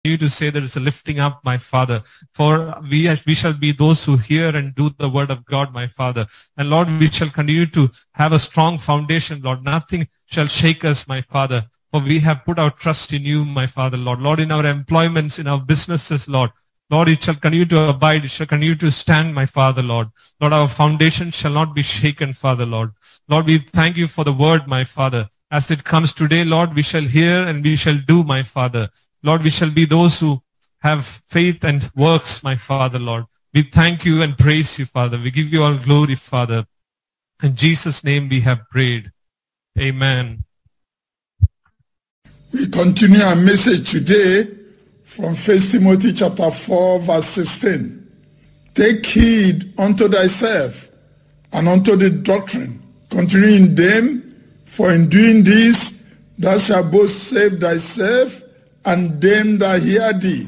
continue to say that it's a lifting up, my Father. For we shall be those who hear and do the word of God, my Father. And Lord, we shall continue to have a strong foundation, Lord. Nothing shall shake us, my Father. For we have put our trust in you, my Father, Lord. Lord, in our employments, in our businesses, Lord. Lord, it shall continue to abide. It shall continue to stand, my Father, Lord. Lord, our foundation shall not be shaken, Father, Lord. Lord, we thank you for the word, my Father. As it comes today, Lord, we shall hear and we shall do, my Father. Lord, we shall be those who have faith and works, my Father, Lord. We thank you and praise you, Father. We give you all glory, Father. In Jesus' name we have prayed. Amen. We continue our message today from 1 Timothy chapter 4, verse 16. Take heed unto thyself and unto the doctrine. Continue in them, for in doing this thou shalt both save thyself and them that hear thee.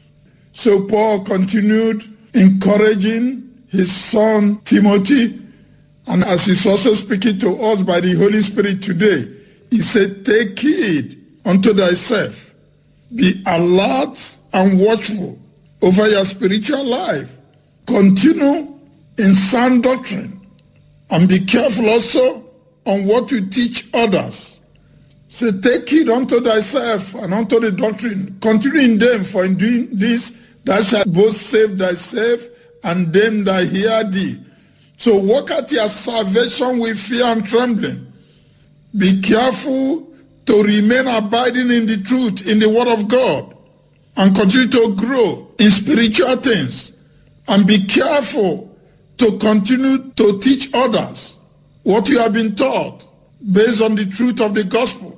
So Paul continued encouraging his son Timothy, and as he's also speaking to us by the Holy Spirit today, he said, take heed unto thyself. Be alert and watchful over your spiritual life. Continue in sound doctrine, and be careful also on what you teach others. So take heed unto thyself and unto the doctrine. Continue in them, for in doing this thou shalt both save thyself and them that hear thee. So work at your salvation with fear and trembling. Be careful to remain abiding in the truth, in the word of God, and continue to grow in spiritual things. And be careful to continue to teach others what you have been taught based on the truth of the gospel.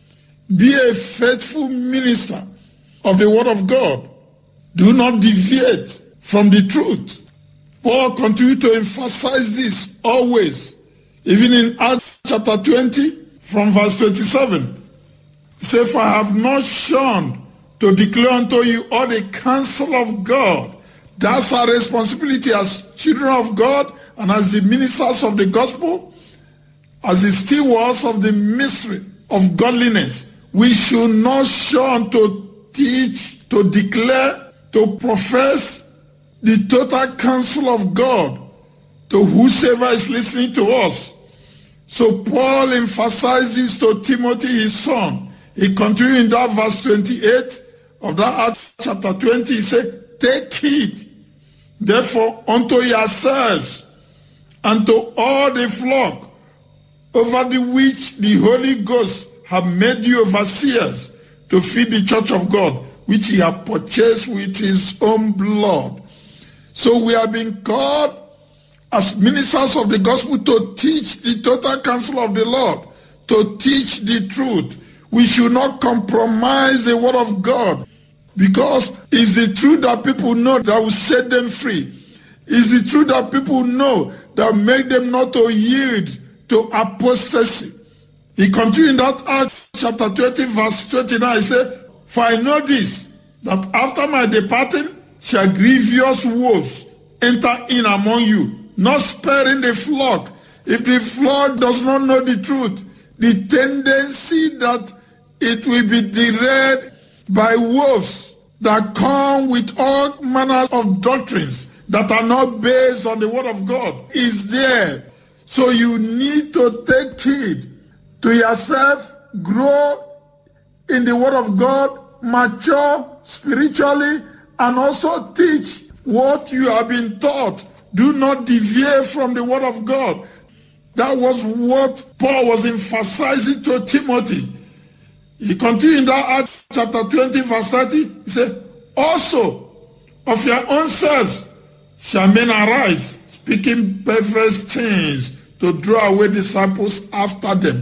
Be a faithful minister of the word of God. Do not deviate from the truth. Paul continued to emphasize this always, even in Acts chapter 20, from verse 27. He said, for I have not shunned to declare unto you all the counsel of God. That's our responsibility as children of God and as the ministers of the gospel, as the stewards of the mystery of godliness. We should not shun to teach, to declare, to profess the total counsel of God to whosoever is listening to us. So Paul emphasizes to Timothy, his son. He continued in that verse 28 of that Acts chapter 20. He said, take heed, therefore, unto yourselves and to all the flock over the which the Holy Ghost have made you overseers to feed the church of God, which he hath purchased with his own blood. So we have been called as ministers of the gospel to teach the total counsel of the Lord, to teach the truth. We should not compromise the word of God, because it's the truth that people know that will set them free. It's the truth that people know that will make them not to yield to apostasy. He continued in that Acts chapter 20 verse 29. He said, for I know this, that after my departing shall grievous wolves enter in among you, not sparing the flock. If the flock does not know the truth, the tendency that it will be derailed by wolves that come with all manners of doctrines that are not based on the word of God is there. So you need to take heed to yourself, grow in the word of God, mature spiritually, and also teach what you have been taught. Do not deviate from the word of God. That was what Paul was emphasizing to Timothy. He continued in that Acts chapter 20 verse 30. He said, also of your own selves shall men arise, speaking perverse things to draw away disciples after them.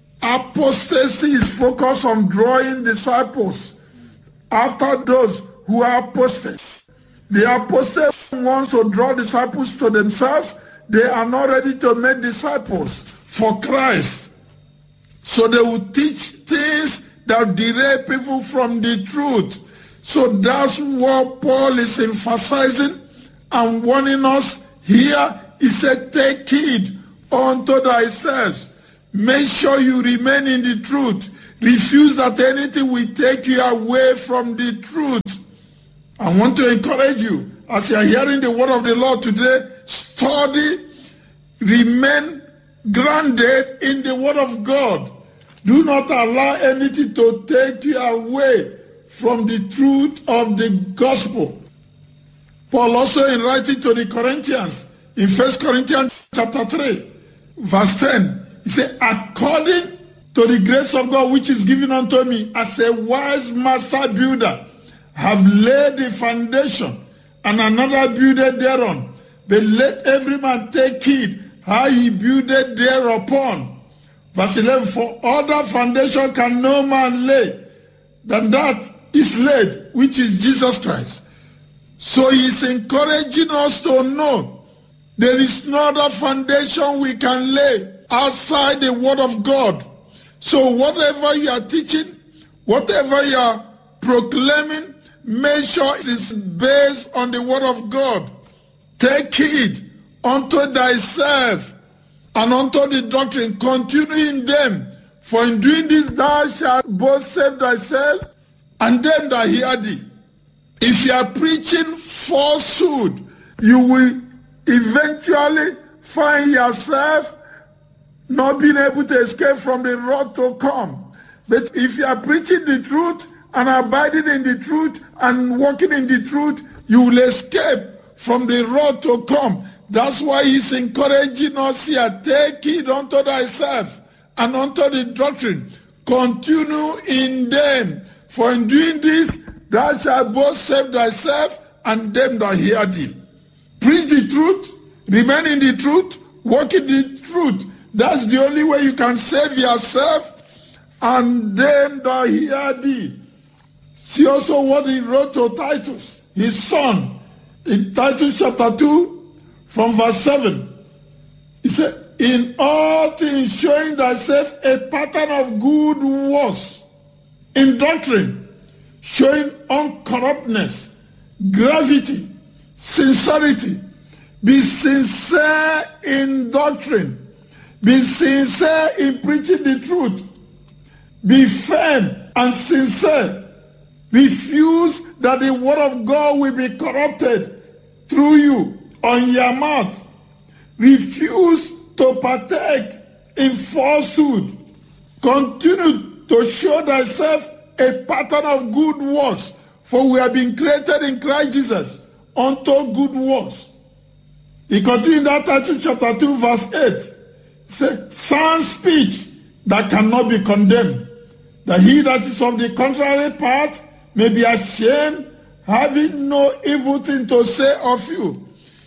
Apostasy is focused on drawing disciples after those who are apostates. The apostates want to draw disciples to themselves. They are not ready to make disciples for Christ. So they will teach things that derail people from the truth. So that's what Paul is emphasizing and warning us here. He said, take heed unto thyself. Make sure you remain in the truth. Refuse that anything will take you away from the truth. I want to encourage you, as you are hearing the word of the Lord today, study, remain grounded in the word of God. Do not allow anything to take you away from the truth of the gospel. Paul also, in writing to the Corinthians, in 1 Corinthians chapter 3, verse 10, he said, according to the grace of God which is given unto me as a wise master builder, have laid the foundation, and another builded thereon. But let every man take heed how he builded thereupon. Verse 11, for other foundation can no man lay than that is laid, which is Jesus Christ. So he's encouraging us to know there is no other foundation we can lay outside the word of God. So whatever you are teaching, whatever you are proclaiming, make sure it is based on the word of God. Take heed unto thyself and unto the doctrine. Continue in them. For in doing this thou shalt both save thyself and them that hear thee. If you are preaching falsehood, you will eventually find yourself not being able to escape from the wrath to come. But if you are preaching the truth and abiding in the truth and walking in the truth, you will escape from the wrath to come. That's why he's encouraging us here. Take heed unto thyself and unto the doctrine. Continue in them. For in doing this, thou shalt both save thyself and them that hear thee. Preach the truth, remain in the truth, walk in the truth. That's the only way you can save yourself and them that hear thee. See also what he wrote to Titus, his son, in Titus chapter 2, from verse 7. He said, in all things showing thyself a pattern of good works, in doctrine, showing uncorruptness, gravity, sincerity. Be sincere in doctrine. Be sincere in preaching the truth. Be firm and sincere. Refuse that the word of God will be corrupted through you on your mouth. Refuse to partake in falsehood. Continue to show thyself a pattern of good works, for we have been created in Christ Jesus unto good works. He continued in that Titus chapter 2 verse 8. Say, sound speech that cannot be condemned, that he that is of the contrary part may be ashamed, having no evil thing to say of you.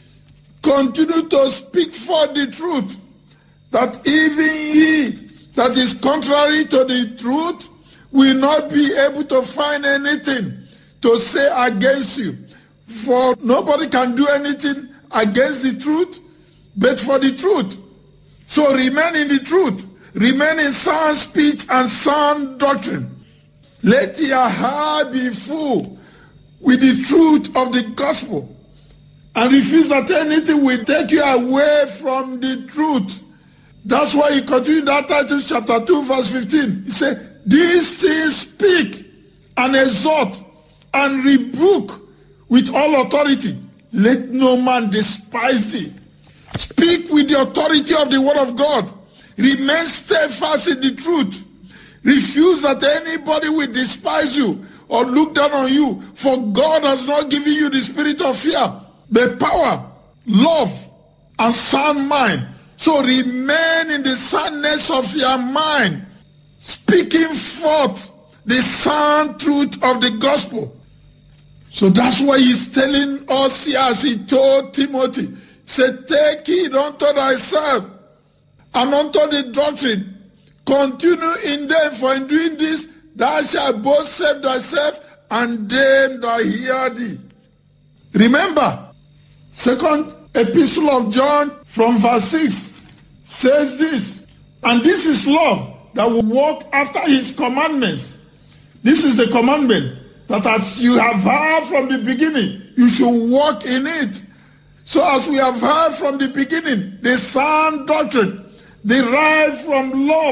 Continue to speak for the truth, that even he that is contrary to the truth will not be able to find anything to say against you. For nobody can do anything against the truth, but for the truth. So remain in the truth. Remain in sound speech and sound doctrine. Let your heart be full with the truth of the gospel, and refuse that anything will take you away from the truth. That's why he continued that Titus chapter 2 verse 15. He said, these things speak and exhort and rebuke with all authority. Let no man despise thee. Speak with the authority of the word of God. Remain steadfast in the truth. Refuse that anybody will despise you or look down on you, for God has not given you the spirit of fear, but power, love, and sound mind. So remain in the soundness of your mind, speaking forth the sound truth of the gospel. So that's why he's telling us here, as he told Timothy, he said, take heed unto thyself and unto the doctrine. Continue in them, for in doing this thou shalt both save thyself and them that hear thee. Remember, 2nd Epistle of John from verse 6 says this, and this is love, that will walk after his commandments. This is the commandment, that as you have heard from the beginning, you should walk in it. So as we have heard from the beginning, the sound doctrine derived from love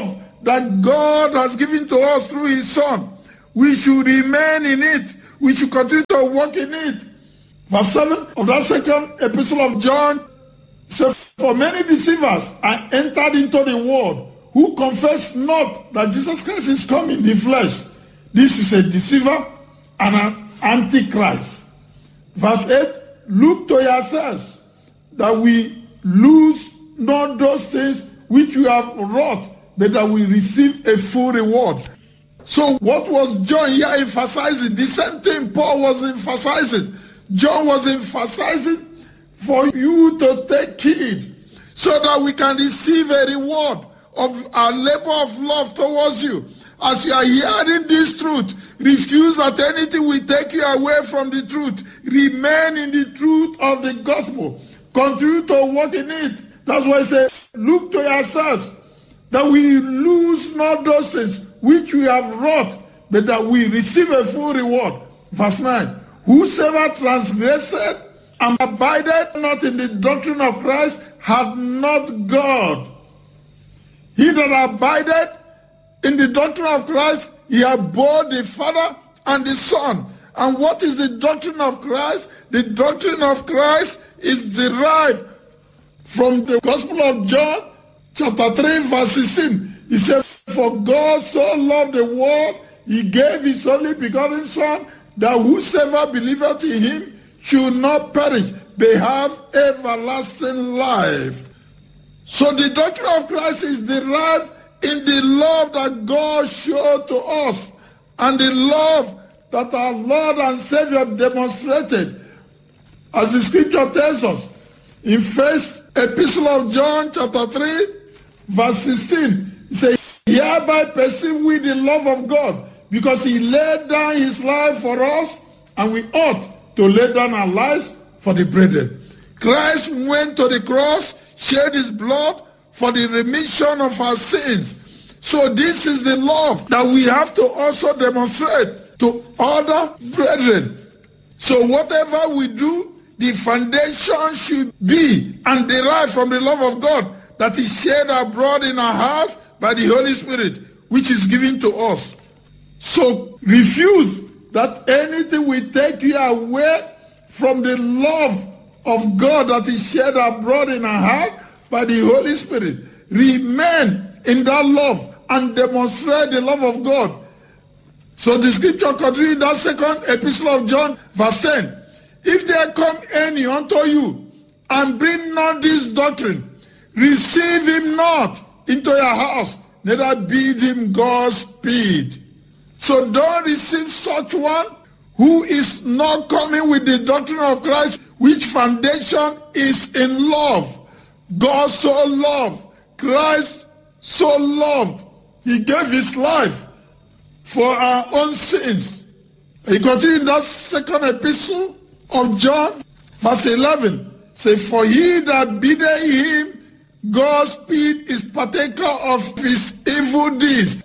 that God has given to us through his Son, we should remain in it. We should continue to walk in it. Verse 7 of that second epistle of John says, for many deceivers are entered into the world, who confess not that Jesus Christ is come in the flesh. This is a deceiver and an antichrist. Verse 8, look to yourselves, that we lose not those things which we have wrought, but that we receive a full reward. So what was John here emphasizing? The same thing Paul was emphasizing. John was emphasizing for you to take heed so that we can receive a reward of our labor of love towards you. As you are hearing this truth, refuse that anything will take you away from the truth. Remain in the truth of the gospel. Continue to walk in it. That's why I say, look to yourselves, that we lose not those things which we have wrought, but that we receive a full reward. Verse 9, whosoever transgressed and abided not in the doctrine of Christ had not God. He that abided in the doctrine of Christ, he had both the Father and the Son. And what is the doctrine of Christ? The doctrine of Christ is derived from the Gospel of John, chapter 3, verse 16. He says, for God so loved the world, he gave his only begotten Son, that whosoever believeth in him should not perish, but have everlasting life. So the doctrine of Christ is derived in the love that God showed to us and the love that our Lord and Savior demonstrated. As the scripture tells us in first epistle of John chapter 3 verse 16, it says, hereby perceive we the love of God, because he laid down his life for us, and we ought to lay down our lives for the brethren. Christ went to the cross, shed his blood for the remission of our sins. So this is the love that we have to also demonstrate to other brethren. So whatever we do, the foundation should be and derive from the love of God that is shed abroad in our hearts by the Holy Spirit, which is given to us. So refuse that anything will take you away from the love of God that is shed abroad in our heart by the Holy Spirit. Remain in that love and demonstrate the love of God. So the scripture continues in that second epistle of John, verse 10. If there come any unto you and bring not this doctrine, receive him not into your house, neither bid him Godspeed. So don't receive such one who is not coming with the doctrine of Christ, which foundation is in love. God so loved, Christ so loved, he gave his life for our own sins. He continued in that second epistle of John, verse 11, say, for he that biddeth him Godspeed is partaker of his evil deeds.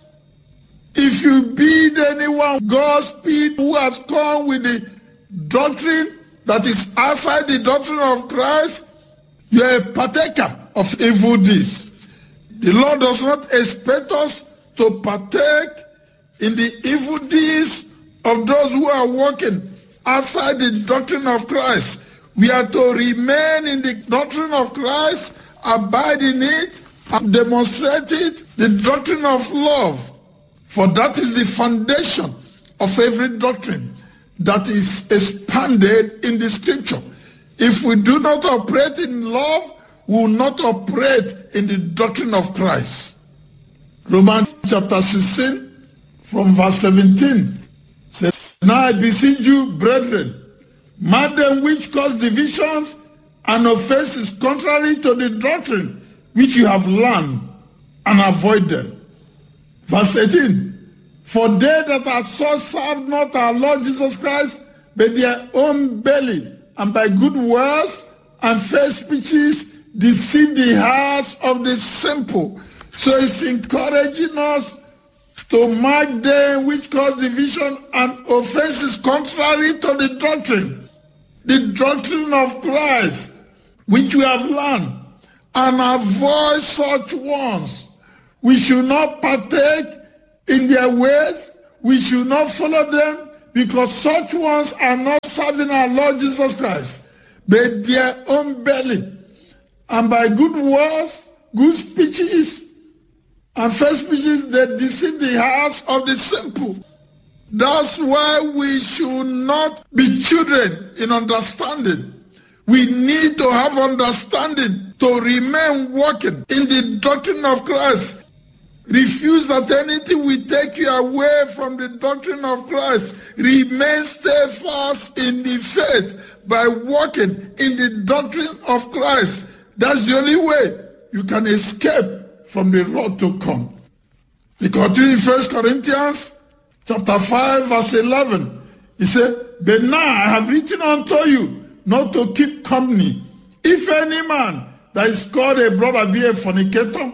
If you bid anyone Godspeed who has come with the doctrine that is outside the doctrine of Christ, you are a partaker of evil deeds. The Lord does not expect us to partake in the evil deeds of those who are walking outside the doctrine of Christ. We are to remain in the doctrine of Christ, abide in it, and demonstrate it, the doctrine of love. For that is the foundation of every doctrine that is expanded in the scripture. If we do not operate in love, we will not operate in the doctrine of Christ. Romans chapter 16 from verse 17 says, now I beseech you, brethren, mark them which cause divisions and offenses contrary to the doctrine which you have learned, and avoid them. Verse 18, for they that are so serve not our Lord Jesus Christ, but their own belly, and by good words and fair speeches deceive the hearts of the simple. So it's encouraging us to mark them which cause division and offenses contrary to the doctrine of Christ, which we have learned, and avoid such ones. We should not partake in their ways. We should not follow them, because such ones are not serving our Lord Jesus Christ, but their own belly. And by good words, good speeches, and fair speeches, they deceive the hearts of the simple. That's why we should not be children in understanding. We need to have understanding to remain walking in the doctrine of Christ. Refuse that anything will take you away from the doctrine of Christ. Remain steadfast in the faith by walking in the doctrine of Christ. That's the only way you can escape from the wrath to come. He continued in 1 Corinthians chapter 5 verse 11. He said, but now I have written unto you not to keep company. If any man that is called a brother be a fornicator,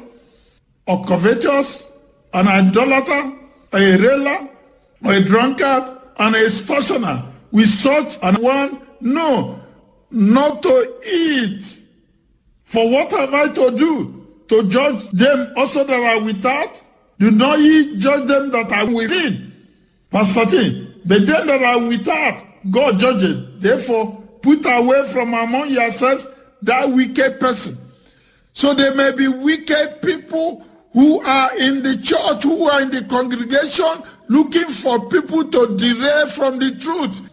or covetous, an idolater, a railer, or a drunkard, and a extortioner, with such an one, no, not to eat. For what have I to do? To judge them also that are without? Do not ye judge them that are within. Verse 13, but them that are without, God judgeth. Therefore, put away from among yourselves that wicked person. So there may be wicked people who are in the church, who are in the congregation, looking for people to derail from the truth.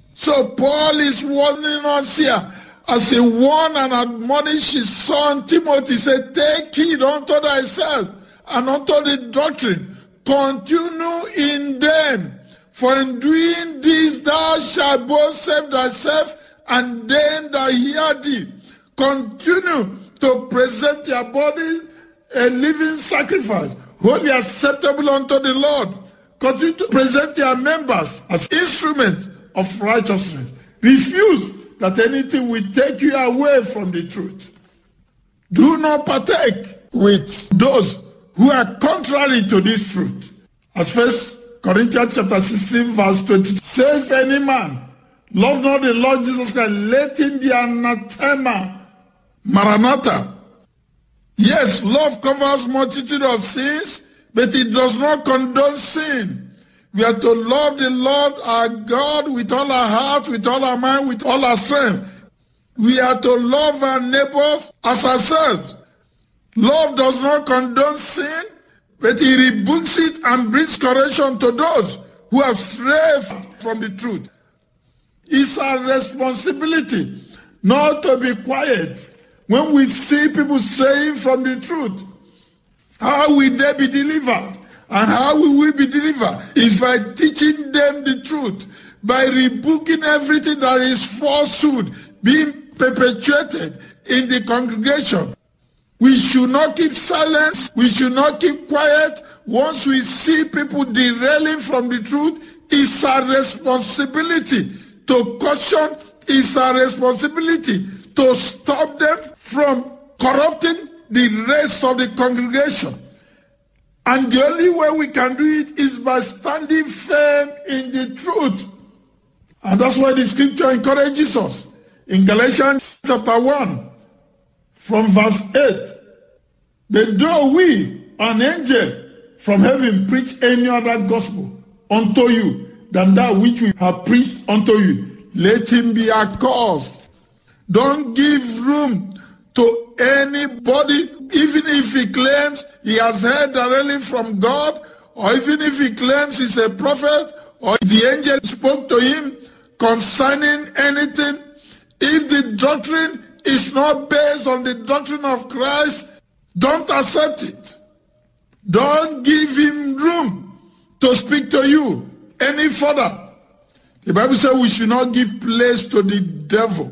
So Paul is warning us here, as he warned and admonished his son Timothy, said, take heed unto thyself and unto the doctrine. Continue in them, for in doing this thou shalt both save thyself and them that hear thee. Continue to present your bodies a living sacrifice, wholly acceptable unto the Lord. Continue to present your members as instruments of righteousness. Refuse that anything will take you away from the truth. Do not partake with those who are contrary to this truth. As 1 Corinthians chapter 16 verse 20 says, any man love not the Lord Jesus Christ, let him be anathema. Maranatha. Yes, love covers multitude of sins, but it does not condone sin. We are to love the Lord our God with all our heart, with all our mind, with all our strength. We are to love our neighbors as ourselves. Love does not condone sin, but he rebukes it and brings correction to those who have strayed from the truth. It's our responsibility not to be quiet when we see people straying from the truth. How will they be delivered? And how will we be delivered? Is by teaching them the truth, by rebuking everything that is falsehood being perpetuated in the congregation. We should not keep silence. We should not keep quiet. Once we see people derailing from the truth, it's our responsibility to caution. It's our responsibility to stop them from corrupting the rest of the congregation. And the only way we can do it is by standing firm in the truth. And that's why the scripture encourages us. In Galatians chapter 1, from verse 8, that though we, an angel from heaven, preach any other gospel unto you than that which we have preached unto you, let him be accursed. Don't give room to anybody, even if he claims he has heard directly from God, or even if he claims he's a prophet, or the angel spoke to him concerning anything. If the doctrine is not based on the doctrine of Christ, don't accept it. Don't give him room to speak to you any further. The Bible says we should not give place to the devil.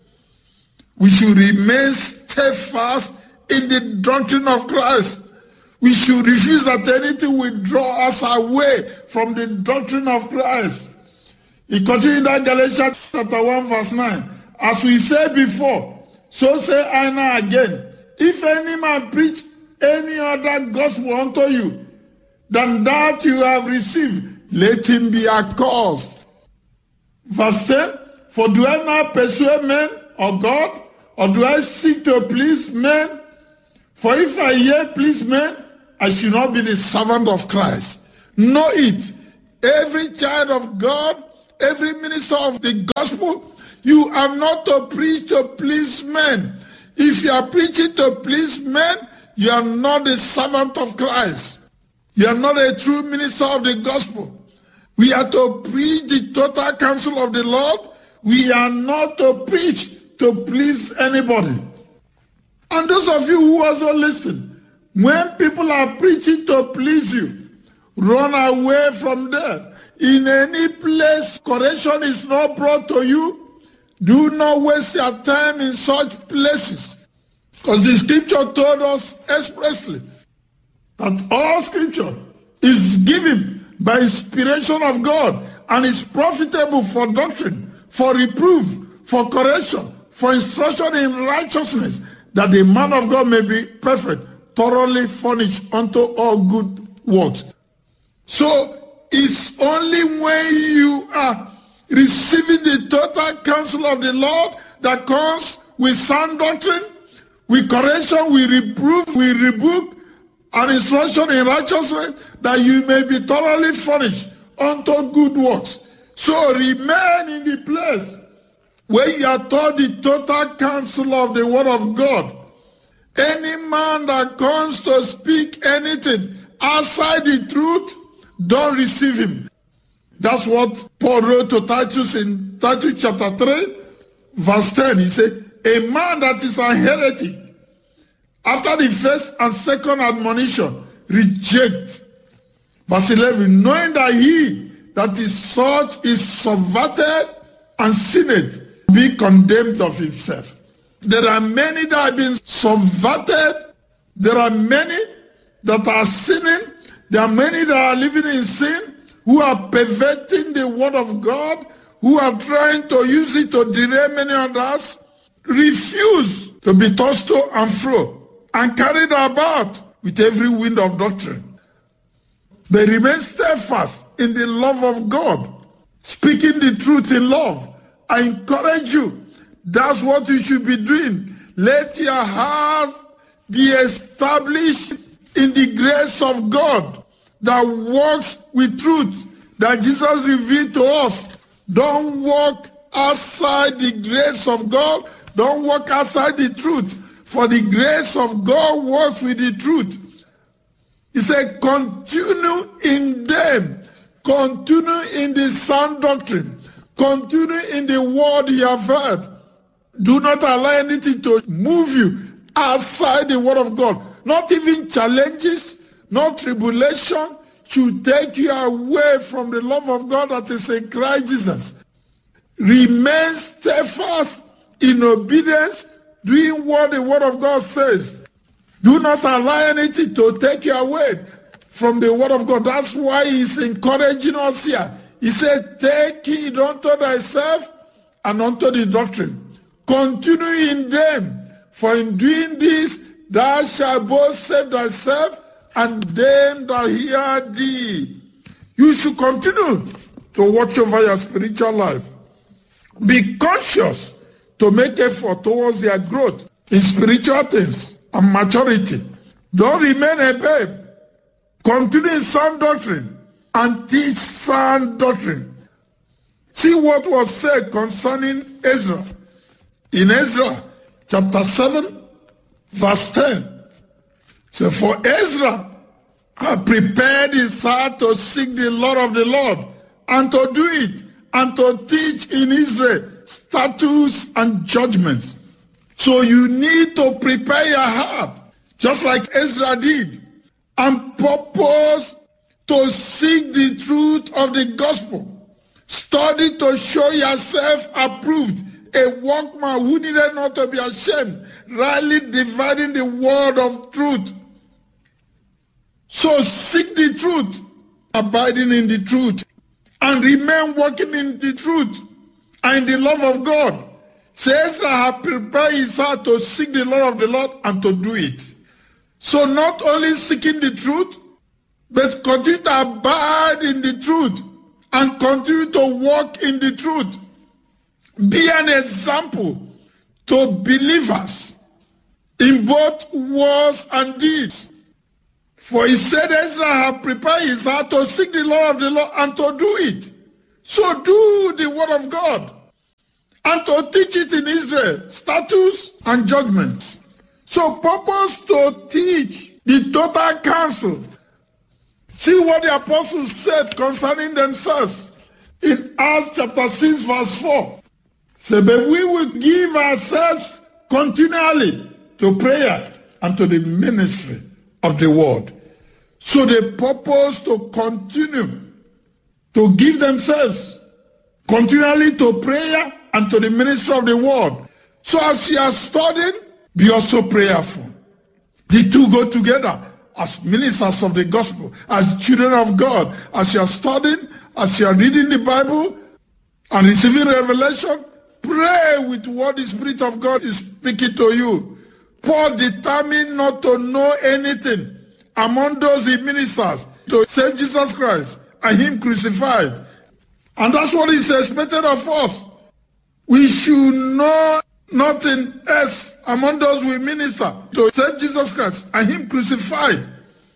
We should remain steadfast in the doctrine of Christ. We should refuse that anything will draw us away from the doctrine of Christ. He continued in that Galatians chapter 1 verse 9. As we said before, so say I now again, if any man preach any other gospel unto you than that you have received, let him be accursed. Verse 10, for do I now persuade men or God, or do I seek to please men? For if I yet please men, I should not be the servant of Christ. Know it. Every child of God, every minister of the gospel, you are not to preach to please men. If you are preaching to please men, you are not a servant of Christ. You are not a true minister of the gospel. We are to preach the total counsel of the Lord. We are not to preach to please anybody. And those of you who also listen, when people are preaching to please you, run away from there. In any place correction is not brought to you, do not waste your time in such places. Because the scripture told us expressly that all scripture is given by inspiration of God and is profitable for doctrine, for reproof, for correction, for instruction in righteousness, that the man of God may be perfect, thoroughly furnished unto all good works. So it's only when you are receiving the total counsel of the Lord that comes with sound doctrine, with correction, with reproof, with rebuke, and instruction in righteousness, that you may be thoroughly furnished unto good works. So remain in the place where you are taught the total counsel of the word of God. Any man that comes to speak anything outside the truth, don't receive him. That's what Paul wrote to Titus in Titus chapter 3, verse 10. He said, a man that is a heretic, after the first and second admonition, reject. Verse 11, knowing that he that is such is subverted and sinned, be condemned of himself. There are many that have been subverted. There are many that are sinning. There are many that are living in sin, who are perverting the word of God, who are trying to use it to derail many others. Refuse to be tossed to and fro and carried about with every wind of doctrine. They remain steadfast in the love of God, speaking the truth in love. I encourage you. That's what you should be doing. Let your heart be established in the grace of God that works with truth that Jesus revealed to us. Don't walk outside the grace of God. Don't walk outside the truth. For the grace of God works with the truth. He said, continue in them. Continue in the sound doctrine. Continue in the word you have heard. Do not allow anything to move you outside the word of God. Not even challenges, not tribulation should take you away from the love of God that is in Christ Jesus. Remain steadfast in obedience, doing what the word of God says. Do not allow anything to take you away from the word of God. That's why he's encouraging us here. He said, take heed unto thyself and unto the doctrine. Continue in them, for in doing this thou shalt both save thyself and them that hear thee. You should continue to watch over your spiritual life. Be conscious to make effort towards their growth in spiritual things and maturity. Don't remain a babe. Continue in sound doctrine and teach sound doctrine. See what was said concerning Ezra. In Ezra chapter 7, verse 10. So for Ezra had prepared his heart to seek the Lord of the Lord and to do it and to teach in Israel statutes and judgments. So you need to prepare your heart, just like Ezra did, and purpose to seek the truth of the gospel. Study to show yourself approved, a workman who needed not to be ashamed, rightly dividing the word of truth. So seek the truth, abiding in the truth, and remain working in the truth and in the love of God. So Ezra had prepared his heart to seek the Lord of the Lord and to do it. So not only seeking the truth, but continue to abide in the truth and continue to walk in the truth. Be an example to believers in both words and deeds. For he said Ezra had prepared his heart to seek the law of the Lord and to do it. So do the word of God and to teach it in Israel, statutes and judgments. So purpose to teach the total counsel. See what the apostles said concerning themselves in Acts chapter 6 verse 4. Say, but we will give ourselves continually to prayer and to the ministry of the word. So they purpose to continue to give themselves continually to prayer and to the ministry of the word. So as you are studying, be also prayerful. The two go together as ministers of the gospel, as children of God. As you are studying, as you are reading the Bible and receiving revelation, pray with what the Spirit of God is speaking to you. Paul determined not to know anything among those he ministers to save Jesus Christ and him crucified. And that's what is expected of us. We should know nothing else among those we minister to save Jesus Christ and him crucified.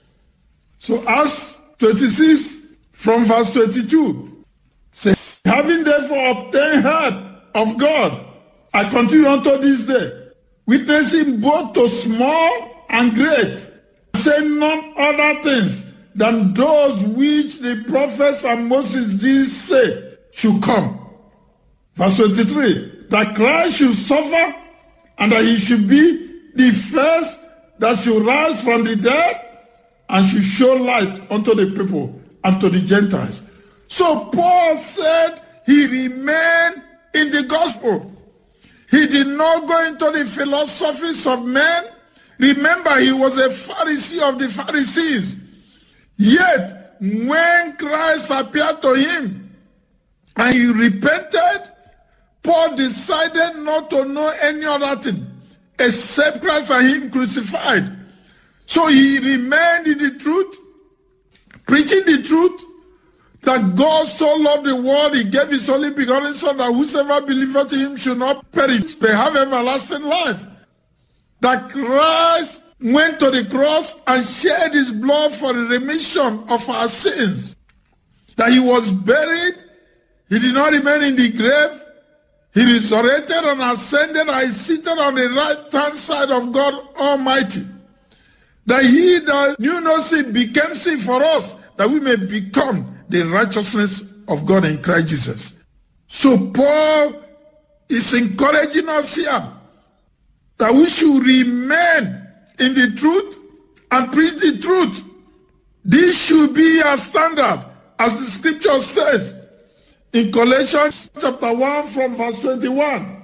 So Acts 26 from verse 22 says, having therefore obtained heard of God, I continue unto this day, witnessing both to small and great, saying none other things than those which the prophets and Moses did say should come. Verse 23, that Christ should suffer and that he should be the first that should rise from the dead and should show light unto the people and to the Gentiles. So Paul said he remained in the gospel. He did not go into the philosophies of men. Remember, he was a Pharisee of the Pharisees. Yet, when Christ appeared to him and he repented, Paul decided not to know any other thing except Christ and him crucified. So he remained in the truth, preaching the truth, that God so loved the world, he gave his only begotten Son, that whosoever believeth in him should not perish, but have everlasting life. That Christ went to the cross and shed his blood for the remission of our sins. That he was buried, he did not remain in the grave, he resurrected and ascended and is seated on the right hand side of God Almighty. That he that knew no sin became sin for us, that we may become the righteousness of God in Christ Jesus. So Paul is encouraging us here that we should remain in the truth and preach the truth. This should be our standard, as the scripture says in Colossians chapter 1 from verse 21.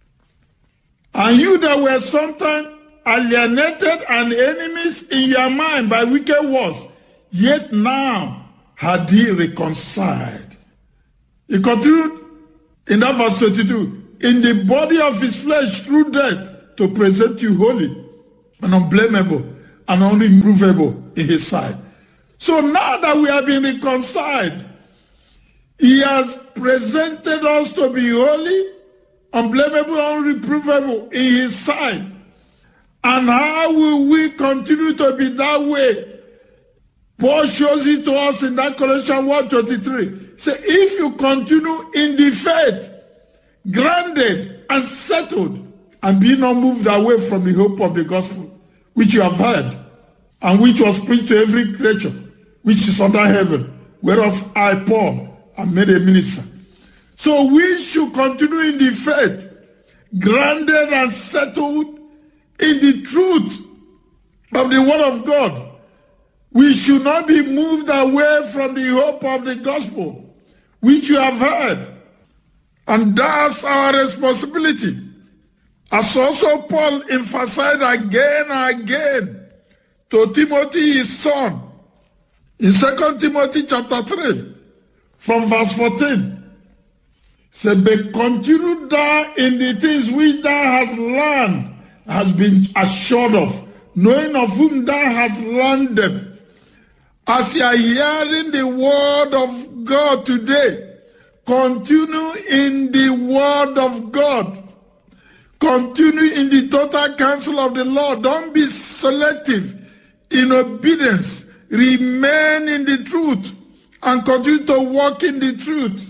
And you that were sometime alienated and enemies in your mind by wicked words, yet now had he reconciled. He continued in that verse 22, in the body of his flesh through death, to present you holy and unblameable and unreprovable in his sight. So now that we have been reconciled, he has presented us to be holy, unblameable, and unreprovable in his sight. And how will we continue to be that way? Paul shows it to us in that Colossians 1:23. Say, if you continue in the faith, grounded and settled, and be not moved away from the hope of the gospel, which you have heard, and which was preached to every creature, which is under heaven, whereof I, Paul, am made a minister. So we should continue in the faith, grounded and settled in the truth of the word of God. We should not be moved away from the hope of the gospel, which you have heard. And that's our responsibility. As also Paul emphasized again and again to Timothy, his son, in 2 Timothy chapter 3, from verse 14. Say, but continue thou in the things which thou hast learned, has been assured of, knowing of whom thou hast learned them. As you are hearing the word of God today, continue in the word of God. Continue in the total counsel of the Lord. Don't be selective in obedience, remain in the truth, and continue to walk in the truth.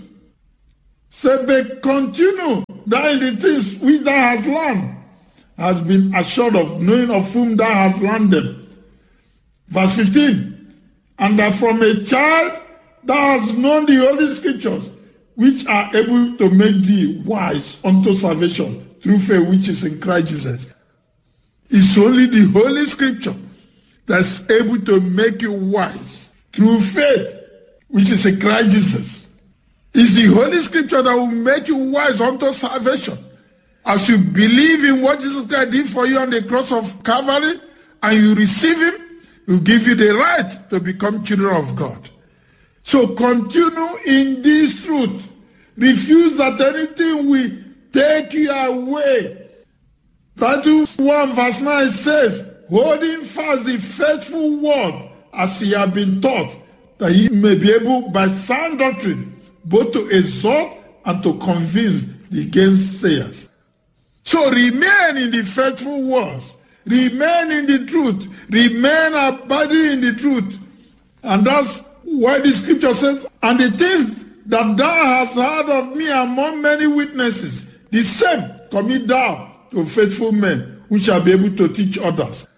Say, but continue that in the things which thou hast learned, has been assured of, knowing of whom thou hast learned them. Verse 15, and that from a child thou hast known the Holy Scriptures, which are able to make thee wise unto salvation through faith which is in Christ Jesus. It's only the Holy Scripture that's able to make you wise through faith which is in Christ Jesus. It's the Holy Scripture that will make you wise unto salvation. As you believe in what Jesus Christ did for you on the cross of Calvary, and you receive him, he'll give you the right to become children of God. So continue in this truth. Refuse that anything will take you away. Titus 1 verse 9 says, holding fast the faithful word as ye have been taught, that ye may be able by sound doctrine both to exhort and to convince the gainsayers. So remain in the faithful words. Remain in the truth. Remain abiding in the truth. And that's why the scripture says, and the things that thou hast heard of me among many witnesses, the same commit thou to faithful men who shall be able to teach others.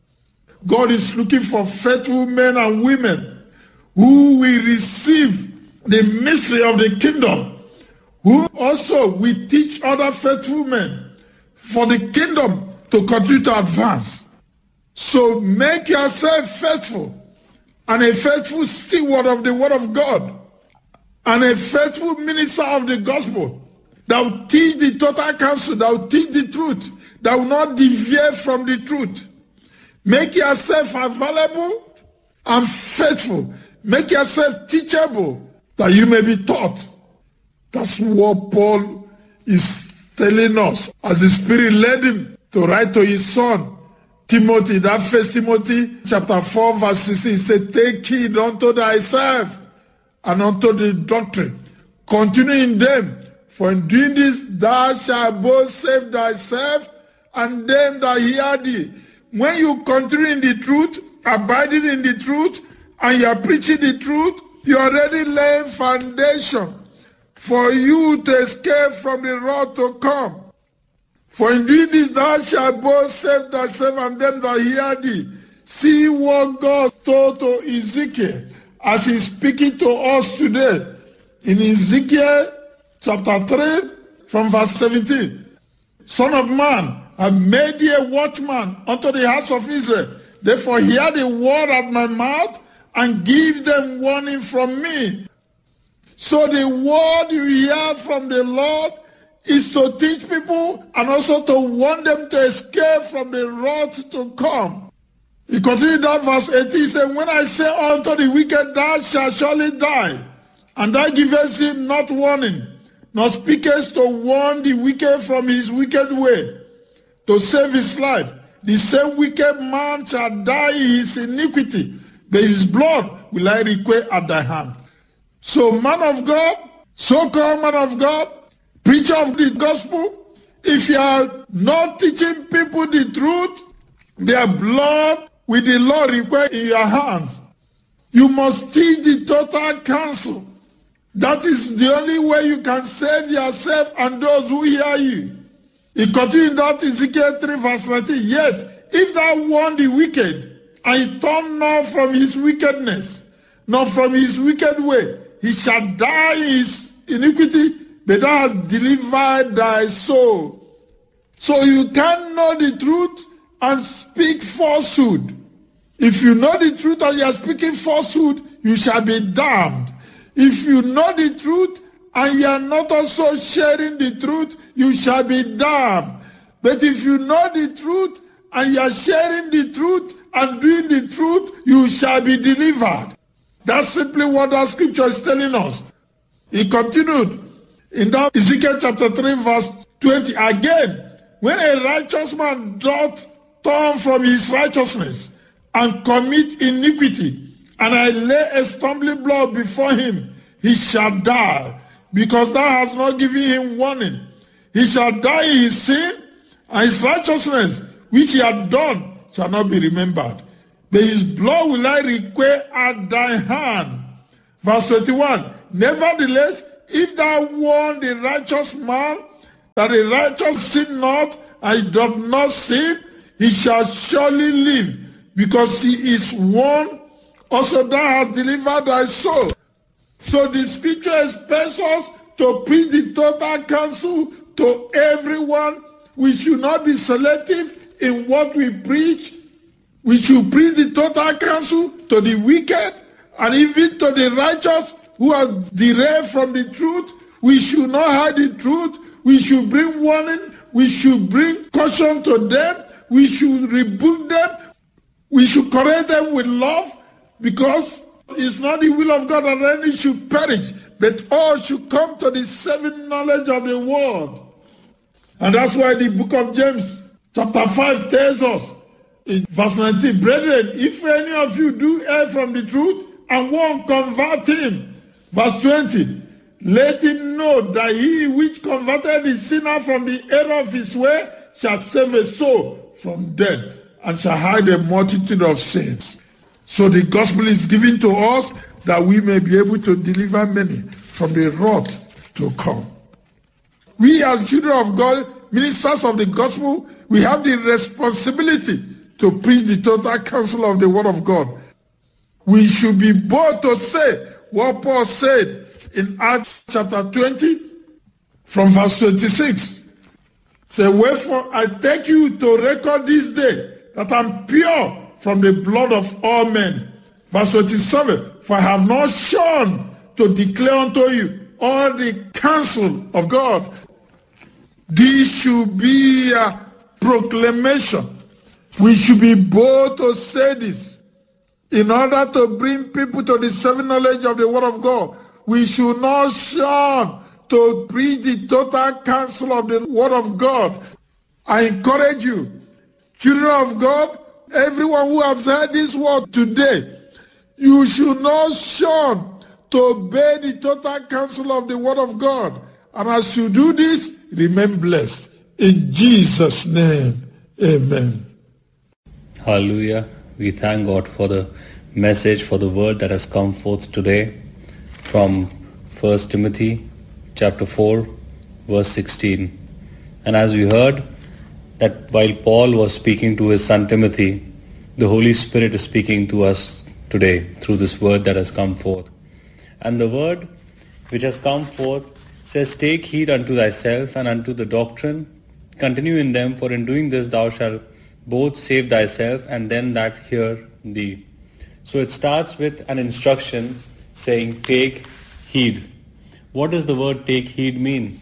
God is looking for faithful men and women who will receive the mystery of the kingdom, who also will teach other faithful men for the kingdom to continue to advance. So make yourself faithful, and a faithful steward of the word of God, and a faithful minister of the gospel that will teach the total counsel, that will teach the truth, that will not deviate from the truth. Make yourself available and faithful. Make yourself teachable, that you may be taught. That's what Paul is telling us as the Spirit led him to write to his son Timothy. That 1 Timothy chapter 4 verse 16, he said, take heed unto thyself and unto the doctrine. Continue in them, for in doing this thou shalt both save thyself and them that hear thee. When you continue in the truth, abiding in the truth, and you are preaching the truth, you already laying foundation for you to escape from the wrath to come. For in doing this thou shalt both save thyself and them that hear thee. See what God told to Ezekiel as he's speaking to us today. In Ezekiel chapter 3 from verse 17. Son of man, I made thee a watchman unto the house of Israel. Therefore hear the word at my mouth, and give them warning from me. So the word you hear from the Lord is to teach people and also to warn them to escape from the wrath to come. He continued that verse 18, he said, when I say unto the wicked, thou shalt surely die, and thou givest him not warning, nor speakest to warn the wicked from his wicked way, to save his life, the same wicked man shall die in his iniquity, but his blood will I require at thy hand. So man of God, so-called man of God, preacher of the gospel, if you are not teaching people the truth, their blood will the Lord require in your hands. You must teach the total counsel. That is the only way you can save yourself and those who hear you. He continued that Ezekiel 3 verse 19, yet if thou warn the wicked, and he turn not from his wickedness, nor from his wicked way, he shall die in his iniquity, but thou hast delivered thy soul. So you can know the truth and speak falsehood. If you know the truth and you are speaking falsehood, you shall be damned. If you know the truth and you are not also sharing the truth, you shall be damned. But if you know the truth and you are sharing the truth and doing the truth, you shall be delivered. That's simply what that scripture is telling us. He continued in that Ezekiel chapter 3 verse 20. Again, when a righteous man doth turn from his righteousness and commit iniquity, and I lay a stumbling block before him, he shall die, because thou hast not given him warning. He shall die in his sin, and his righteousness which he had done shall not be remembered. but his blood will I require at thy hand. Verse 21, nevertheless, if thou warn the righteous man, that the righteous sin not, and he doth not sin, he shall surely live, because he is warned. Also thou hast delivered thy soul. So the scripture expects us to preach the total counsel to everyone. We should not be selective in what we preach. We should preach the total counsel to the wicked and even to the righteous who are derailed from the truth. We should not hide the truth. We should bring warning. We should bring caution to them. We should rebuke them. We should correct them with love, because it's not the will of God that any should perish, but all should come to the saving knowledge of the word. And that's why the book of James chapter 5 tells us in verse 19, brethren, if any of you do err from the truth and won't convert him. Verse 20, let him know that he which converted the sinner from the error of his way shall save a soul from death and shall hide a multitude of sins. So the gospel is given to us that we may be able to deliver many from the wrath to come. We as children of God, ministers of the gospel, we have the responsibility to preach the total counsel of the word of God. We should be bold to say what Paul said in Acts chapter 20 from verse 26. Say, wherefore I take you to record this day that I'm pure from the blood of all men. Verse 27, for I have not shone to declare unto you all the counsel of God. This should be a proclamation. We should be bold to say this in order to bring people to the saving knowledge of the word of God. We should not shun to preach the total counsel of the word of God. I encourage you, children of God, everyone who has heard this word today, you should not shun to obey the total counsel of the word of God. And as you do this, remain blessed. In Jesus' name, amen. Hallelujah. We thank God for the message, for the word that has come forth today from 1 Timothy chapter 4, verse 16. And as we heard, that while Paul was speaking to his son Timothy, the Holy Spirit is speaking to us today through this word that has come forth. And the word which has come forth says, take heed unto thyself and unto the doctrine. Continue in them, for in doing this thou shalt both save thyself and them that hear thee. So it starts with an instruction saying, take heed. What does the word take heed mean?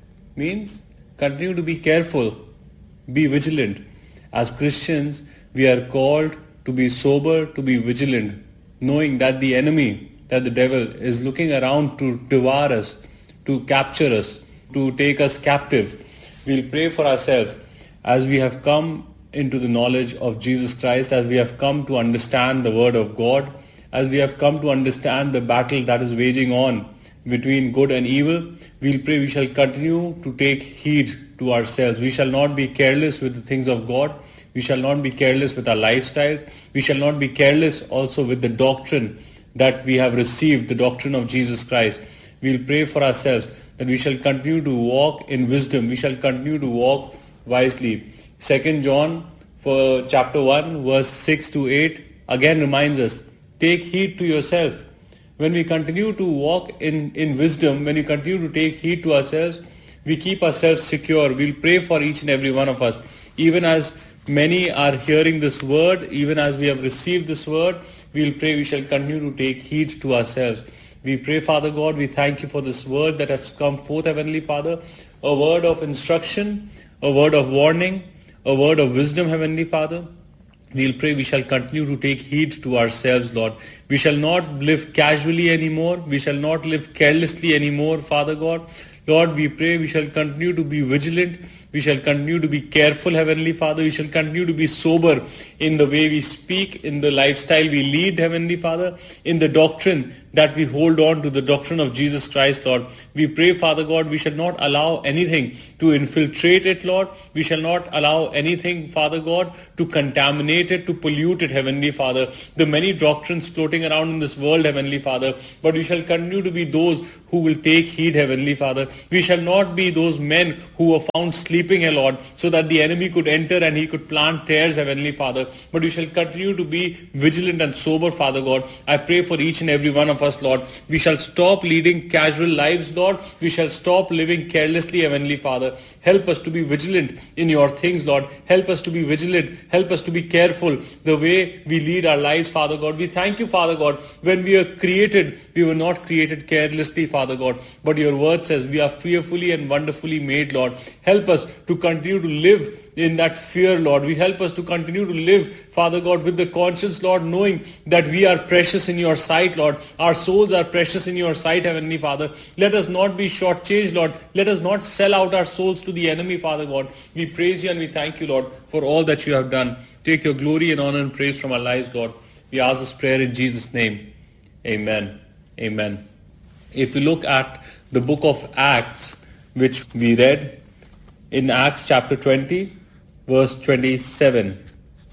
Means continue to be careful, be vigilant. As Christians, we are called to be sober, to be vigilant, knowing that the enemy, that the devil is looking around to devour us, to capture us, to take us captive. We'll pray for ourselves as we have come into the knowledge of Jesus Christ, as we have come to understand the word of God, as we have come to understand the battle that is waging on between good and evil. We'll pray we shall continue to take heed to ourselves. We shall not be careless with the things of God. We shall not be careless with our lifestyles. We shall not be careless also with the doctrine that we have received, the doctrine of Jesus Christ. We'll pray for ourselves that we shall continue to walk in wisdom. We shall continue to walk wisely. 2 John for chapter 1 verse 6 to 8 again reminds us, take heed to yourself. When we continue to walk in wisdom, when we continue to take heed to ourselves, we keep ourselves secure. We'll pray for each and every one of us. Even as many are hearing this word, even as we have received this word, we'll pray we shall continue to take heed to ourselves. We pray, Father God, we thank you for this word that has come forth, Heavenly Father, a word of instruction, a word of warning, a word of wisdom, Heavenly Father. We'll pray we shall continue to take heed to ourselves, Lord. We shall not live casually anymore. We shall not live carelessly anymore, Father God. Lord, we pray we shall continue to be vigilant. We shall continue to be careful, Heavenly Father. We shall continue to be sober in the way we speak, in the lifestyle we lead, Heavenly Father, in the doctrine that we hold on to, the doctrine of Jesus Christ, Lord. We pray, Father God, we shall not allow anything to infiltrate it, Lord. We shall not allow anything, Father God, to contaminate it, to pollute it, Heavenly Father. The many doctrines floating around in this world, Heavenly Father, but we shall continue to be those who will take heed, Heavenly Father. We shall not be those men who were found sleeping, Lord, so that the enemy could enter and he could plant tares, Heavenly Father. But we shall continue to be vigilant and sober, Father God. I pray for each and every one of us, Lord. We shall stop leading casual lives, Lord. We shall stop living carelessly, Heavenly Father. Help us to be vigilant in your things, Lord. Help us to be vigilant. Help us to be careful the way we lead our lives, Father God. We thank you, Father God. When we are created, we were not created carelessly, Father God. But your word says we are fearfully and wonderfully made, Lord. Help us to continue to live in that fear, Lord. We help us to continue to live, Father God, with the conscience, Lord, knowing that we are precious in your sight, Lord. Our souls are precious in your sight, Heavenly Father. Let us not be shortchanged, Lord. Let us not sell out our souls to the enemy, Father God. We praise you and we thank you, Lord, for all that you have done. Take your glory and honor and praise from our lives, Lord. We ask this prayer in Jesus' name. Amen. Amen. If you look at the book of Acts, which we read in Acts chapter 20, verse 27.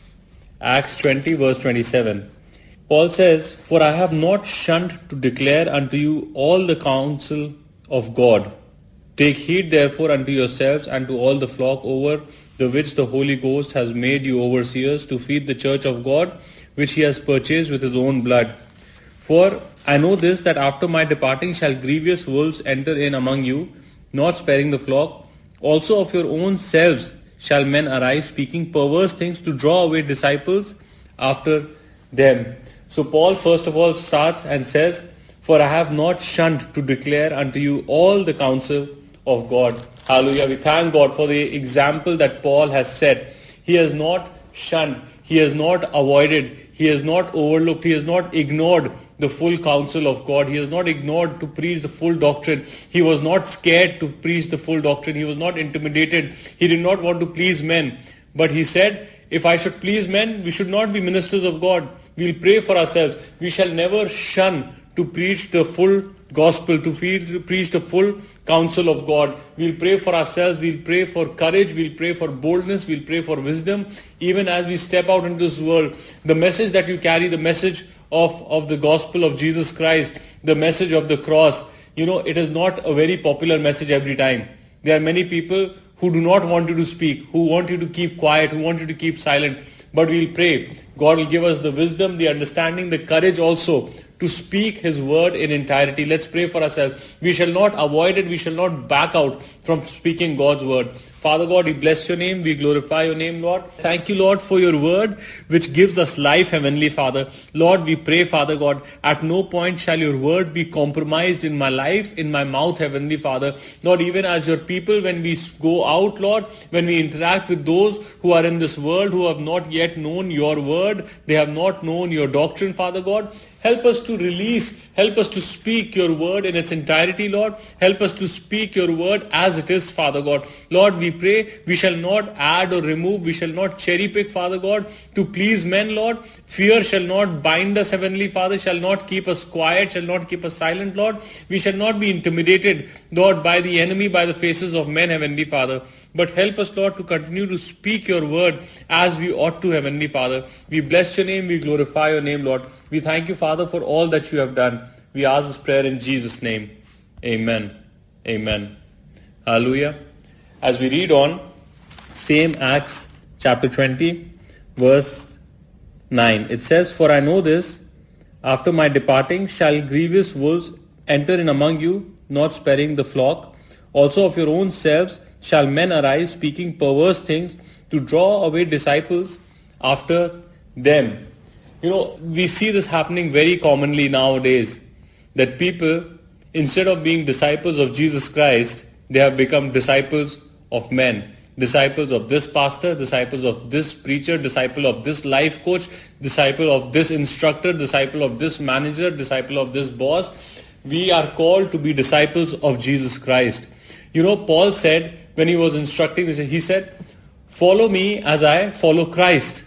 Acts 20, verse 27. Paul says, "For I have not shunned to declare unto you all the counsel of God. Take heed therefore unto yourselves and to all the flock over the which the Holy Ghost has made you overseers to feed the church of God, which he has purchased with his own blood. For I know this, that after my departing shall grievous wolves enter in among you, not sparing the flock. Also of your own selves shall men arise, speaking perverse things to draw away disciples after them." So Paul first of all starts and says, "For I have not shunned to declare unto you all the counsel of God." Hallelujah. We thank God for the example that Paul has set. He has not shunned. He has not avoided. He has not overlooked. He has not ignored the full counsel of God. He has not ignored to preach the full doctrine. He was not scared to preach the full doctrine. He was not intimidated. He did not want to please men. But he said, if I should please men, we should not be ministers of God. We'll pray for ourselves. We shall never shun to preach the full gospel, to preach the full counsel of God. We'll pray for ourselves. We'll pray for courage. We'll pray for boldness. We'll pray for wisdom. Even as we step out into this world, the message that you carry, the message of the gospel of Jesus Christ, the message of the cross, it is not a very popular message every time. There are many people who do not want you to speak, who want you to keep quiet, who want you to keep silent. But we'll pray. God will give us the wisdom, the understanding, the courage also to speak his word in entirety. Let's pray for ourselves. We shall not avoid it. We shall not back out from speaking God's word. Father God, we bless your name. We glorify your name, Lord. Thank you, Lord, for your word, which gives us life, Heavenly Father. Lord, we pray, Father God, at no point shall your word be compromised in my life, in my mouth, Heavenly Father. Lord, even as your people, when we go out, Lord, when we interact with those who are in this world, who have not yet known your word, they have not known your doctrine, Father God, help us to release, help us to speak your word in its entirety, Lord. Help us to speak your word as it is, Father God. Lord, we pray we shall not add or remove, we shall not cherry pick, Father God, to please men, Lord. Fear shall not bind us, Heavenly Father, shall not keep us quiet, shall not keep us silent, Lord. We shall not be intimidated, Lord, by the enemy, by the faces of men, Heavenly Father. But help us, Lord, to continue to speak your word as we ought to, Heavenly Father. We bless your name, we glorify your name, Lord. We thank you, Father, for all that you have done. We ask this prayer in Jesus' name. Amen. Amen. Hallelujah. As we read on, same Acts chapter 20, verse 9. It says, "For I know this, after my departing shall grievous wolves enter in among you, not sparing the flock. Also of your own selves shall men arise, speaking perverse things, to draw away disciples after them." We see this happening very commonly nowadays, that people, instead of being disciples of Jesus Christ, they have become disciples of men. Disciples of this pastor, disciples of this preacher, disciple of this life coach, disciple of this instructor, disciple of this manager, disciple of this boss. We are called to be disciples of Jesus Christ. You know, Paul said when he was instructing this, he said, follow me as I follow Christ.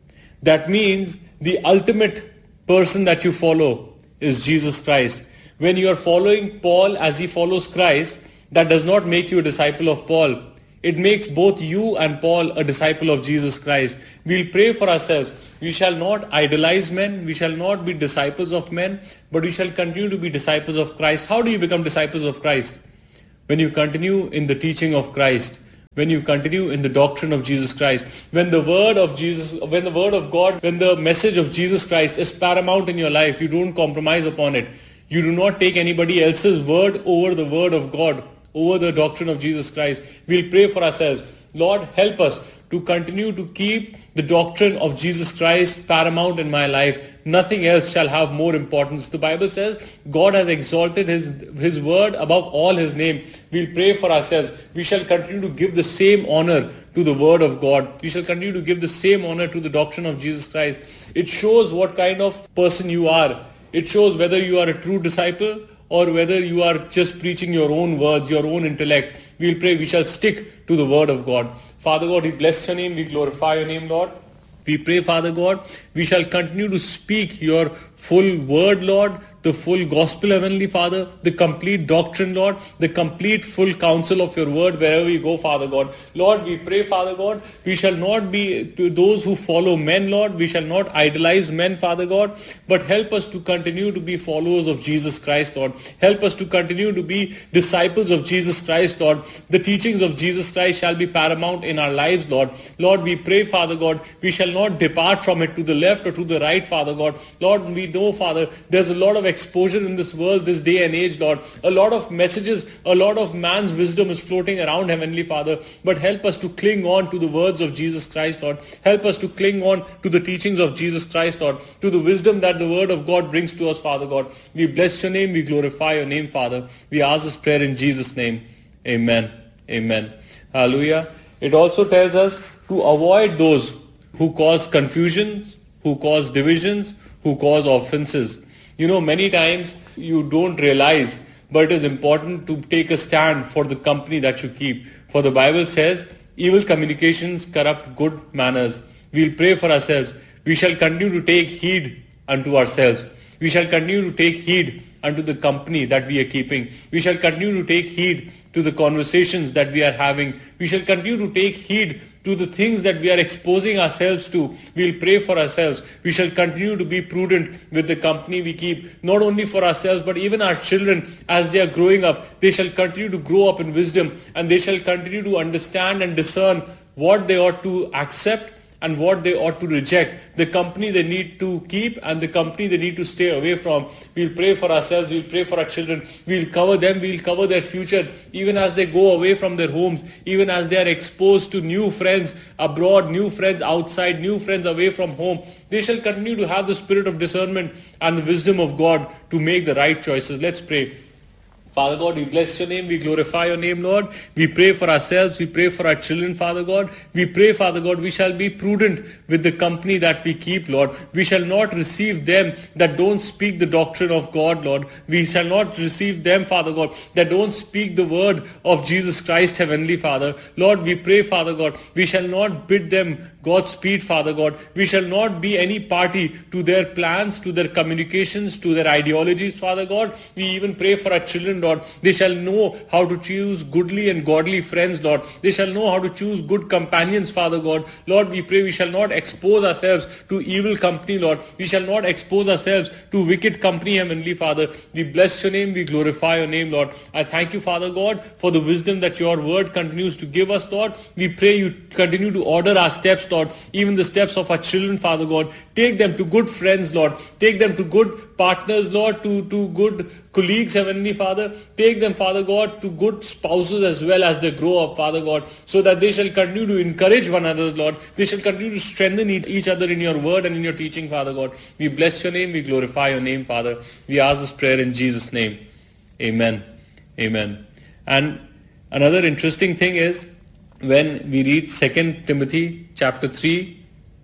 That means the ultimate person that you follow is Jesus Christ. When you are following Paul as he follows Christ, that does not make you a disciple of Paul. It makes both you and Paul a disciple of Jesus Christ. We'll pray for ourselves. We shall not idolize men. We shall not be disciples of men, but we shall continue to be disciples of Christ. How do you become disciples of Christ? When you continue in the teaching of Christ. When you continue in the doctrine of Jesus Christ. When the word of Jesus, when the word of God, when the message of Jesus Christ is paramount in your life, you don't compromise upon it. You do not take anybody else's word over the word of God, over the doctrine of Jesus Christ. We'll pray for ourselves. Lord, help us to continue to keep the doctrine of Jesus Christ paramount in my life. Nothing else shall have more importance. The Bible says God has exalted his word above all his name. We'll pray for ourselves. We shall continue to give the same honor to the word of God. We shall continue to give the same honor to the doctrine of Jesus Christ. It shows what kind of person you are. It shows whether you are a true disciple or whether you are just preaching your own words, your own intellect. We'll pray we shall stick to the word of God. Father God, we bless your name. We glorify your name, Lord. We pray, Father God, we shall continue to speak your full word, Lord, the full gospel, Heavenly Father, the complete doctrine, Lord, the complete full counsel of your word wherever we go, Father God. Lord, we pray, Father God, we shall not be those who follow men, Lord. We shall not idolize men, Father God, but help us to continue to be followers of Jesus Christ, Lord. Help us to continue to be disciples of Jesus Christ, Lord. The teachings of Jesus Christ shall be paramount in our lives, Lord. Lord, we pray, Father God, we shall not depart from it to the left or to the right, Father God. Lord, we know, Father, there's a lot of exposure in this world, this day and age, Lord. A lot of messages, a lot of man's wisdom is floating around, Heavenly Father. But help us to cling on to the words of Jesus Christ, Lord. Help us to cling on to the teachings of Jesus Christ, Lord. To the wisdom that the word of God brings to us, Father God. We bless your name. We glorify your name, Father. We ask this prayer in Jesus' name. Amen. Amen. Hallelujah. It also tells us to avoid those who cause confusions, who cause divisions, who cause offenses. You know, many times you don't realize, but it is important to take a stand for the company that you keep. For the Bible says, evil communications corrupt good manners. We'll pray for ourselves. We shall continue to take heed unto ourselves. We shall continue to take heed unto the company that we are keeping. We shall continue to take heed to the conversations that we are having. We shall continue to take heed to the things that we are exposing ourselves to. We'll pray for ourselves. We shall continue to be prudent with the company we keep, not only for ourselves, but even our children as they are growing up. They shall continue to grow up in wisdom, and they shall continue to understand and discern what they ought to accept and what they ought to reject, the company they need to keep and the company they need to stay away from. We'll pray for ourselves, we'll pray for our children, we'll cover them, we'll cover their future, even as they go away from their homes, even as they are exposed to new friends abroad, new friends outside, new friends away from home. They shall continue to have the spirit of discernment and the wisdom of God to make the right choices. Let's pray. Father God, we bless your name. We glorify your name, Lord. We pray for ourselves. We pray for our children, Father God. We pray, Father God, we shall be prudent with the company that we keep, Lord. We shall not receive them that don't speak the doctrine of God, Lord. We shall not receive them, Father God, that don't speak the word of Jesus Christ, Heavenly Father. Lord, we pray, Father God, we shall not bid them Godspeed, Father God. We shall not be any party to their plans, to their communications, to their ideologies, Father God. We even pray for our children, Lord. They shall know how to choose goodly and godly friends, Lord. They shall know how to choose good companions, Father God. Lord, we pray we shall not expose ourselves to evil company, Lord. We shall not expose ourselves to wicked company, Heavenly Father. We bless your name. We glorify your name, Lord. I thank you, Father God, for the wisdom that your word continues to give us, Lord. We pray you continue to order our steps, Lord, even the steps of our children, Father God. Take them to good friends, Lord. Take them to good partners, Lord, to good colleagues, Heavenly Father. Take them, Father God, to good spouses as well as they grow up, Father God, so that they shall continue to encourage one another, Lord. They shall continue to strengthen each other in your word and in your teaching, Father God. We bless your name. We glorify your name, Father. We ask this prayer in Jesus' name. Amen. Amen. And another interesting thing is, when we read 2 Timothy chapter 3,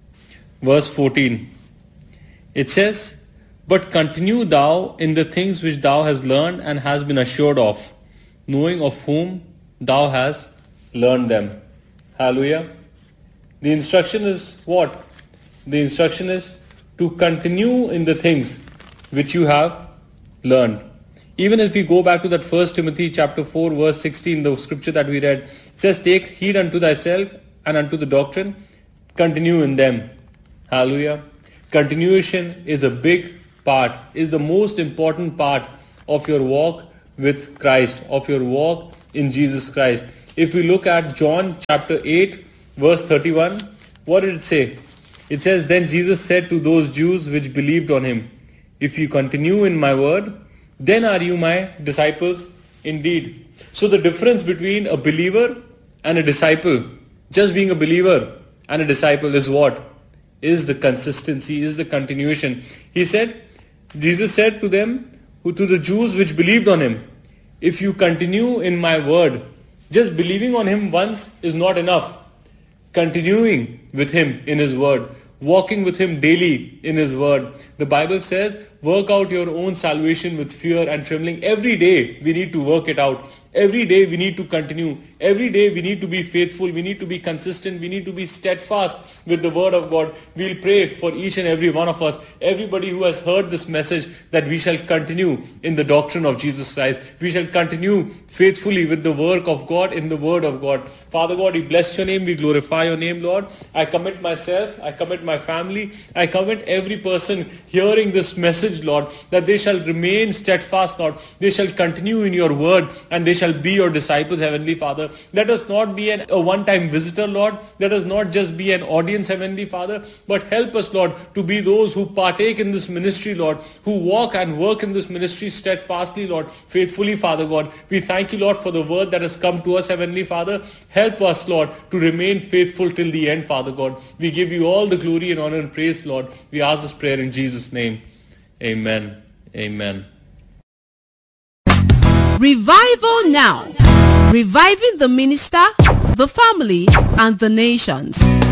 verse 14, it says, "But continue thou in the things which thou hast learned and hast been assured of, knowing of whom thou hast learned them. Hallelujah. The instruction is what? The instruction is to continue in the things which you have learned. Even if we go back to that 1 Timothy chapter 4 verse 16, the scripture that we read, it says, take heed unto thyself and unto the doctrine, continue in them. Hallelujah. Continuation is a big part, is the most important part of your walk with Christ, of your walk in Jesus Christ. If we look at John chapter 8 verse 31, what did it say? It says, then Jesus said to those Jews which believed on him, if you continue in my word, then are you my disciples indeed. So the difference between a believer and a disciple, just being a believer and a disciple, is what? Is the consistency, is the continuation. He said, Jesus said to them, to the Jews which believed on him, if you continue in my word, just believing on him once is not enough. Continuing with him in his word, walking with him daily in his word. The Bible says, work out your own salvation with fear and trembling. Every day we need to work it out. Every day we need to continue. Every day we need to be faithful. We need to be consistent. We need to be steadfast with the word of God. We'll pray for each and every one of us, everybody who has heard this message, that we shall continue in the doctrine of Jesus Christ. We shall continue faithfully with the work of God in the word of God. Father God, we bless your name. We glorify your name, Lord. I commit myself. I commit my family. I commit every person hearing this message, Lord, that they shall remain steadfast, Lord. They shall continue in your word and they shall be your disciples, Heavenly Father. Let us not be a one-time visitor, Lord. Let us not just be an audience, Heavenly Father, but help us, Lord, to be those who partake in this ministry, Lord, who walk and work in this ministry steadfastly, Lord, faithfully, Father God. We thank you, Lord, for the word that has come to us, Heavenly Father. Help us, Lord, to remain faithful till the end, Father God. We give you all the glory and honor and praise, Lord. We ask this prayer in Jesus' name. Amen. Amen. Revival now. Reviving the minister, the family, and the nations.